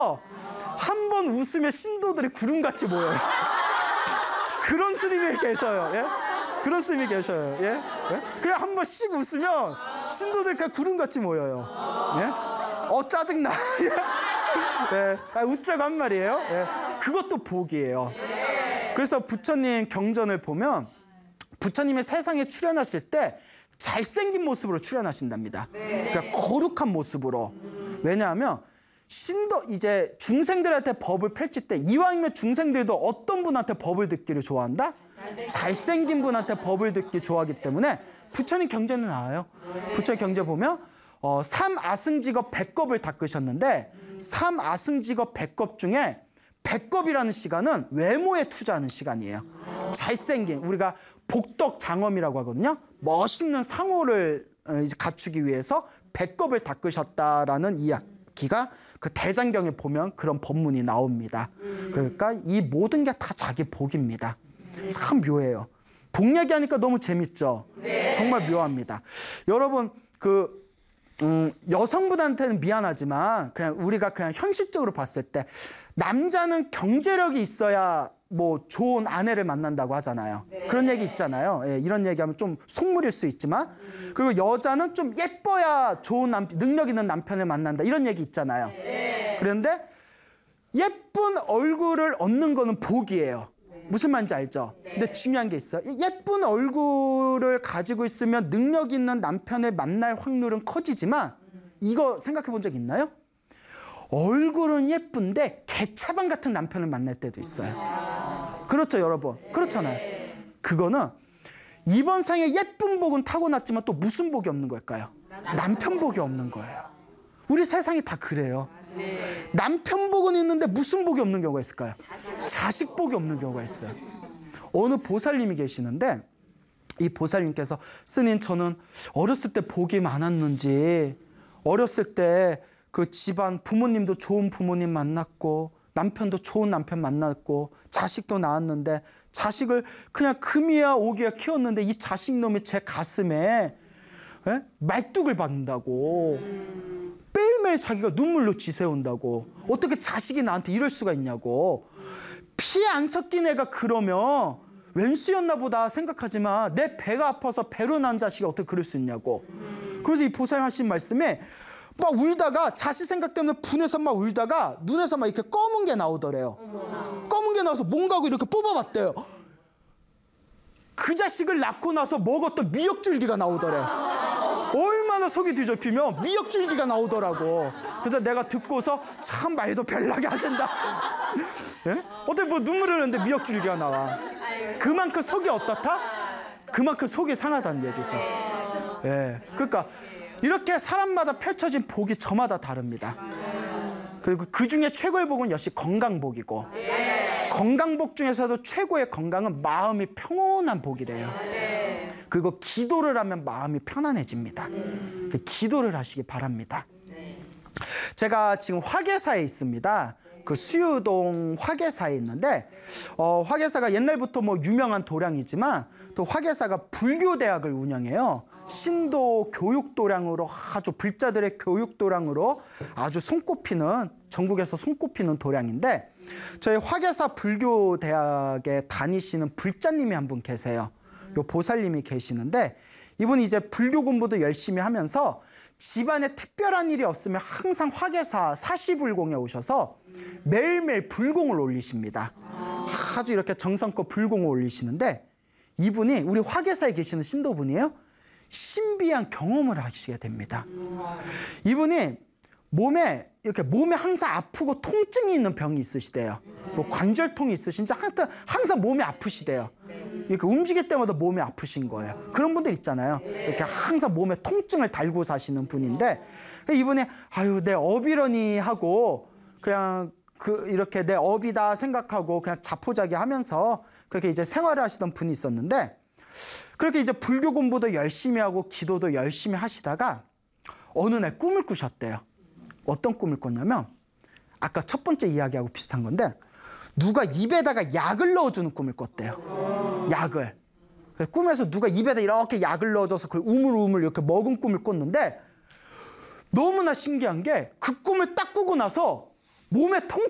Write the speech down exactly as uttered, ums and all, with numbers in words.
한 번 웃으면 신도들이 구름같이 모여요. 그런 스님이 계셔요. 예? 그런 스님이 계셔요. 예? 예? 그냥 한 번씩 웃으면 신도들이 그냥 구름같이 모여요. 예? 어 짜증나. 예? 아, 웃자고 한 말이에요. 예? 그것도 복이에요. 그래서 부처님 경전을 보면 부처님이 세상에 출현하실 때 잘생긴 모습으로 출현하신답니다. 그러니까 거룩한 모습으로. 왜냐하면 신도 이제 중생들한테 법을 펼칠 때 이왕이면 중생들도 어떤 분한테 법을 듣기를 좋아한다? 잘생긴 분한테 법을 듣기 좋아하기 때문에 부처님 경전에 나와요. 부처님 경전 보면 어, 삼아승직업 백겁을 닦으셨는데 삼아승직업 백겁 중에 백겁이라는 시간은 외모에 투자하는 시간이에요. 잘생긴 우리가 복덕 장엄이라고 하거든요. 멋있는 상호를 이제 갖추기 위해서 백겁을 닦으셨다라는 이야기가 그 대장경에 보면 그런 법문이 나옵니다. 그러니까 이 모든 게 다 자기 복입니다. 참 묘해요. 복 얘기하니까 너무 재밌죠? 네. 정말 묘합니다. 여러분 그 음, 여성분한테는 미안하지만 그냥 우리가 그냥 현실적으로 봤을 때 남자는 경제력이 있어야 뭐 좋은 아내를 만난다고 하잖아요. 네. 그런 얘기 있잖아요. 예, 이런 얘기하면 좀 속물일 수 있지만 그리고 여자는 좀 예뻐야 좋은 남, 능력 있는 남편을 만난다 이런 얘기 있잖아요. 네. 그런데 예쁜 얼굴을 얻는 거는 복이에요. 무슨 말인지 알죠? 네. 근데 중요한 게 있어요. 예쁜 얼굴을 가지고 있으면 능력 있는 남편을 만날 확률은 커지지만 이거 생각해 본 적 있나요? 얼굴은 예쁜데 개차반 같은 남편을 만날 때도 있어요. 그렇죠, 여러분? 그렇잖아요. 그거는 이번 생에 예쁜 복은 타고났지만 또 무슨 복이 없는 걸까요? 남편 복이 없는 거예요. 우리 세상이 다 그래요. 남편 복은 있는데 무슨 복이 없는 경우가 있을까요? 자식 복이 없는 경우가 있어요. 어느 보살님이 계시는데 이 보살님께서 스님 저는 어렸을 때 복이 많았는지 어렸을 때 그 집안 부모님도 좋은 부모님 만났고 남편도 좋은 남편 만났고 자식도 낳았는데 자식을 그냥 금이야 오기야 키웠는데 이 자식놈이 제 가슴에 에? 말뚝을 박는다고 매일매일 자기가 눈물로 지새운다고 어떻게 자식이 나한테 이럴 수가 있냐고 피 안 섞인 애가 그러면 왼수였나 보다 생각하지만 내 배가 아파서 배로 난 자식이 어떻게 그럴 수 있냐고. 그래서 이 보살님 하신 말씀에 막 울다가 자식 생각 때문에 분해서 막 울다가 눈에서 막 이렇게 검은 게 나오더래요. 검은 게 나와서 뭔가고 이렇게 뽑아봤대요. 그 자식을 낳고 나서 먹었던 미역줄기가 나오더래요. 얼마나 속이 뒤집히면 미역줄기가 나오더라고. 그래서 내가 듣고서 참 말도 별나게 하신다. 예? 어떻게 뭐 눈물 흘렸는데 미역줄기가 나와. 그만큼 속이 어떻다? 그만큼 속이 상하다는 얘기죠. 예. 그러니까 이렇게 사람마다 펼쳐진 복이 저마다 다릅니다. 그리고 그 중에 최고의 복은 역시 건강복이고 건강복 중에서도 최고의 건강은 마음이 평온한 복이래요. 그리고 기도를 하면 마음이 편안해집니다. 기도를 하시기 바랍니다. 제가 지금 화계사에 있습니다. 그 수유동 화계사에 있는데 어, 화계사가 옛날부터 뭐 유명한 도량이지만 또 화계사가 불교대학을 운영해요. 신도 교육도량으로 아주 불자들의 교육도량으로 아주 손꼽히는 전국에서 손꼽히는 도량인데 저희 화계사 불교대학에 다니시는 불자님이 한 분 계세요. 요 보살님이 계시는데 이분이 이제 불교 공부도 열심히 하면서 집안에 특별한 일이 없으면 항상 화계사 사시불공에 오셔서 매일매일 불공을 올리십니다. 아주 이렇게 정성껏 불공을 올리시는데 이분이 우리 화계사에 계시는 신도분이에요. 신비한 경험을 하시게 됩니다. 이분이 몸에 이렇게 몸에 항상 아프고 통증이 있는 병이 있으시대요. 뭐 관절통이 있으신지 항상 항상 몸이 아프시대요. 이렇게 움직일 때마다 몸이 아프신 거예요. 그런 분들 있잖아요. 이렇게 항상 몸에 통증을 달고 사시는 분인데 이분이 아유 내 업이러니 하고 그냥 그 이렇게 내 업이다 생각하고 그냥 자포자기하면서 그렇게 이제 생활을 하시던 분이 있었는데 그렇게 이제 불교 공부도 열심히 하고 기도도 열심히 하시다가 어느 날 꿈을 꾸셨대요. 어떤 꿈을 꿨냐면 아까 첫 번째 이야기하고 비슷한 건데 누가 입에다가 약을 넣어주는 꿈을 꿨대요. 약을. 꿈에서 누가 입에다 이렇게 약을 넣어줘서 그걸 우물우물 이렇게 먹은 꿈을 꿨는데 너무나 신기한 게 그 꿈을 딱 꾸고 나서 몸의 통